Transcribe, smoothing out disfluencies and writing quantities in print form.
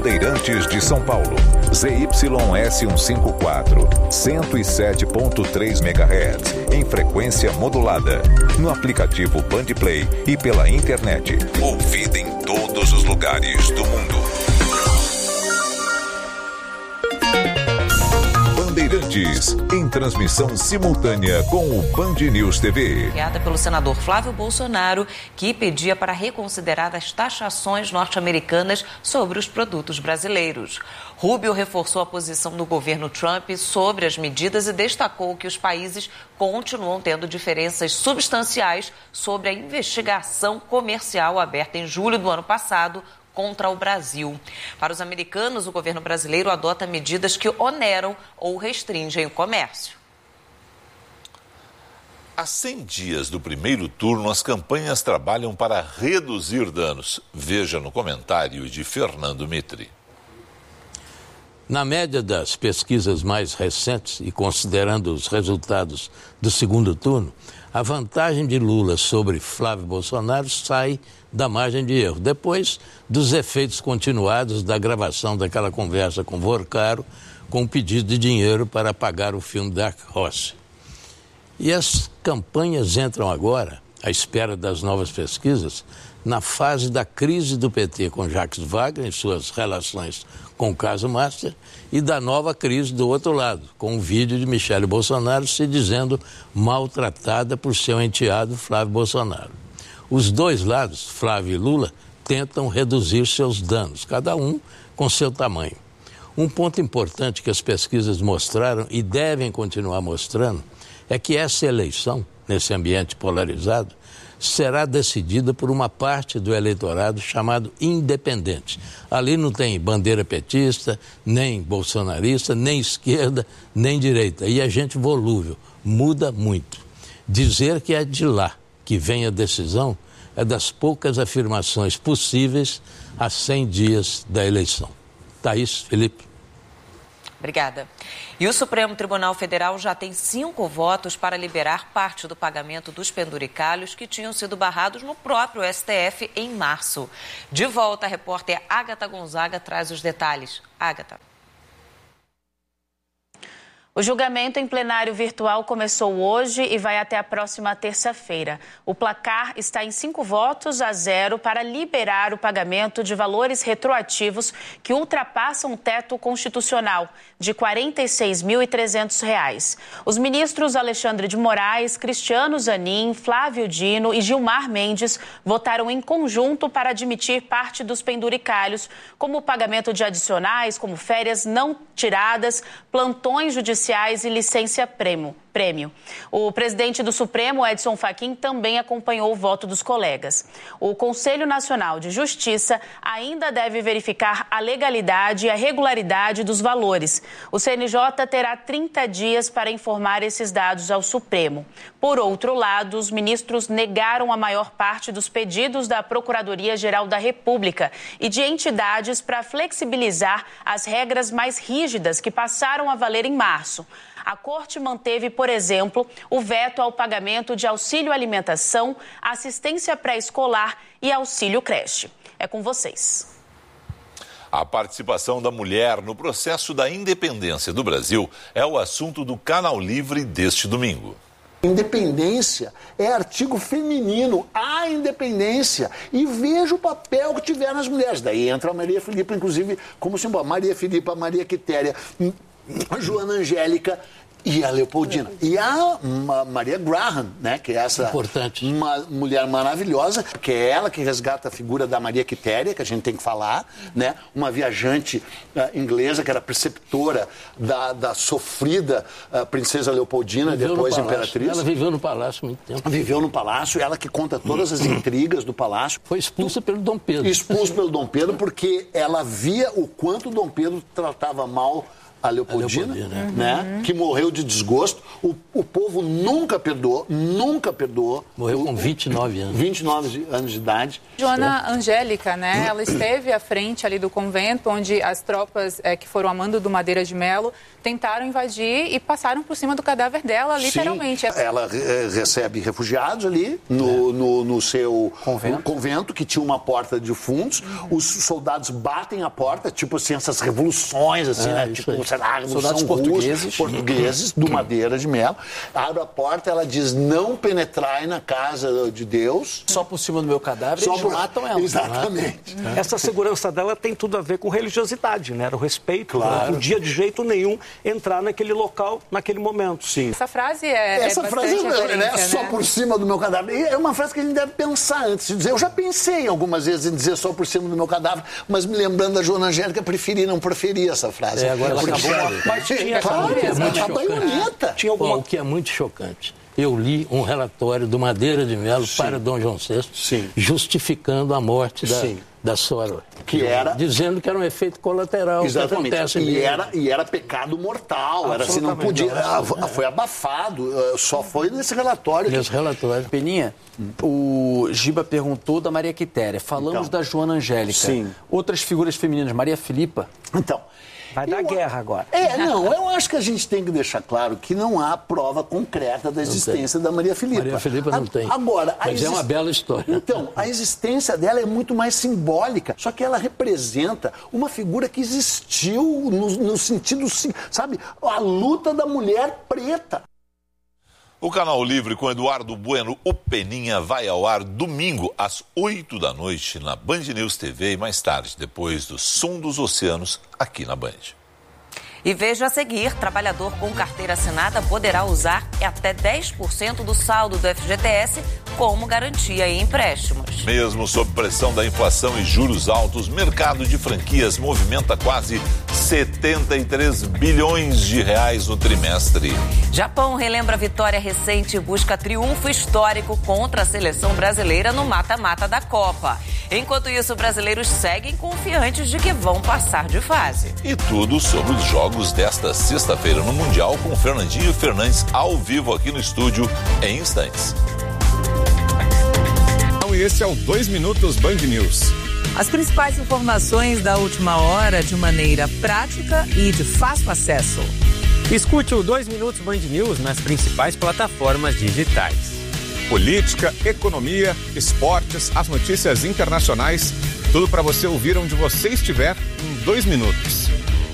Bandeirantes de São Paulo. ZYS154, 107.3 MHz, em frequência modulada. No aplicativo Bandplay e pela internet. Ouvida em todos os lugares do mundo. Bandeirantes, em transmissão simultânea com o Band News TV. Criada pelo senador Flávio Bolsonaro, que pedia para reconsiderar as taxações norte-americanas sobre os produtos brasileiros. Rubio reforçou a posição do governo Trump sobre as medidas e destacou que os países continuam tendo diferenças substanciais sobre a investigação comercial aberta em julho do ano passado contra o Brasil. Para os americanos, o governo brasileiro adota medidas que oneram ou restringem o comércio. Há 100 dias do primeiro turno, as campanhas trabalham para reduzir danos. Veja no comentário de Fernando Mitri. Na média das pesquisas mais recentes e considerando os resultados do segundo turno, a vantagem de Lula sobre Flávio Bolsonaro sai da margem de erro, depois dos efeitos continuados da gravação daquela conversa com Vorcaro, com o pedido de dinheiro para pagar o filme Dark Horse. E as campanhas entram agora, à espera das novas pesquisas, na fase da crise do PT com Jacques Wagner em suas relações com o caso Master e da nova crise do outro lado, com o vídeo de Michele Bolsonaro se dizendo maltratada por seu enteado Flávio Bolsonaro. Os dois lados, Flávio e Lula, tentam reduzir seus danos, cada um com seu tamanho. Um ponto importante que as pesquisas mostraram e devem continuar mostrando é que essa eleição, nesse ambiente polarizado, será decidida por uma parte do eleitorado chamado independente. Ali não tem bandeira petista, nem bolsonarista, nem esquerda, nem direita. E a gente volúvel, muda muito. Dizer que é de lá que vem a decisão é das poucas afirmações possíveis a 100 dias da eleição. Thaís, Felipe. Obrigada. E o Supremo Tribunal Federal já tem 5 votos para liberar parte do pagamento dos penduricalhos que tinham sido barrados no próprio STF em março. De volta, a repórter Ágata Gonzaga traz os detalhes. Ágata. O julgamento em plenário virtual começou hoje e vai até a próxima terça-feira. O placar está em 5-0 para liberar o pagamento de valores retroativos que ultrapassam o teto constitucional de R$ 46.300. Os ministros Alexandre de Moraes, Cristiano Zanin, Flávio Dino e Gilmar Mendes votaram em conjunto para admitir parte dos penduricalhos, como o pagamento de adicionais, como férias não tiradas, plantões judiciais e licença prêmio. O presidente do Supremo, Edson Fachin, também acompanhou o voto dos colegas. O Conselho Nacional de Justiça ainda deve verificar a legalidade e a regularidade dos valores. O CNJ terá 30 dias para informar esses dados ao Supremo. Por outro lado, os ministros negaram a maior parte dos pedidos da Procuradoria-Geral da República e de entidades para flexibilizar as regras mais rígidas que passaram a valer em março. A Corte manteve, por exemplo, o veto ao pagamento de auxílio alimentação, assistência pré-escolar e auxílio creche. É com vocês. A participação da mulher no processo da independência do Brasil é o assunto do Canal Livre deste domingo. Independência é artigo feminino, a independência. E veja o papel que tiveram as mulheres. Daí entra a Maria Filipa, inclusive, como símbolo. Maria Filipa, Maria Quitéria, a Joana Angélica e a Leopoldina. E a Maria Graham, né, que é essa uma mulher maravilhosa, que é ela que resgata a figura da Maria Quitéria, que a gente tem que falar, né, uma viajante inglesa que era preceptora da sofrida princesa Leopoldina, depois imperatriz. Ela viveu no palácio muito tempo. Viveu no palácio, ela que conta todas as intrigas do palácio. Foi expulsa pelo Dom Pedro. Expulsa pelo Dom Pedro porque ela via o quanto o Dom Pedro tratava mal a Leopoldina, né? Que morreu de desgosto. O povo nunca perdoou. Morreu com 29 anos. 29 anos de idade. Joana Angélica, né? Ela esteve à frente ali do convento, onde as tropas que foram a mando do Madeira de Melo tentaram invadir e passaram por cima do cadáver dela, literalmente. Sim, ela recebe refugiados ali no seu convento, que tinha uma porta de fundos. Os soldados batem a porta, tipo assim, essas revoluções, assim, né? Tipo, sei lá, soldados portugueses do Madeira de Melo. Abre a porta, ela diz, não penetrai na casa de Deus. Só por cima do meu cadáver, eles matam ela. Exatamente. Essa segurança dela tem tudo a ver com religiosidade, né? Era o respeito. Claro. Não podia de jeito nenhum entrar naquele local, naquele momento. Sim. Essa frase Essa frase é só por cima do meu cadáver. E é uma frase que a gente deve pensar antes de dizer. Eu já pensei algumas vezes em dizer só por cima do meu cadáver, mas me lembrando da Joana Angélica, preferi não proferir essa frase. Agora ela acabou. Mas tinha o que é muito chocante. Eu li um relatório do Madeira de Melo para Dom João VI, justificando a morte da Sora. Que era... Dizendo que era um efeito colateral. Exatamente. Que acontece e era pecado mortal. Era assim, não podia... Foi abafado. Só foi nesse relatório. Peninha, o Giba perguntou da Maria Quitéria. Falamos da Joana Angélica. Sim. Outras figuras femininas. Maria Filipa. Então... Vai dar guerra agora. Eu acho que a gente tem que deixar claro que não há prova concreta da existência da Maria Filipa. Maria Filipa não tem. Agora, mas é uma bela história. Então, a existência dela é muito mais simbólica, só que ela representa uma figura que existiu no sentido, sabe, a luta da mulher preta. O Canal Livre com Eduardo Bueno, o Peninha, vai ao ar domingo às 8 da noite na Band News TV e mais tarde, depois do Som dos Oceanos, aqui na Band. E veja a seguir, trabalhador com carteira assinada poderá usar até 10% do saldo do FGTS como garantia em empréstimos. Mesmo sob pressão da inflação e juros altos, o mercado de franquias movimenta quase 73 bilhões de reais no trimestre. Japão relembra a vitória recente e busca triunfo histórico contra a seleção brasileira no mata-mata da Copa. Enquanto isso, brasileiros seguem confiantes de que vão passar de fase. E tudo sobre os jogos desta sexta-feira no Mundial com Fernandinho Fernandes ao vivo aqui no estúdio em instantes. E esse é o 2 Minutos Band News. As principais informações da última hora de maneira prática e de fácil acesso. Escute o 2 Minutos Band News nas principais plataformas digitais. Política, economia, esportes, as notícias internacionais, tudo para você ouvir onde você estiver em 2 minutos.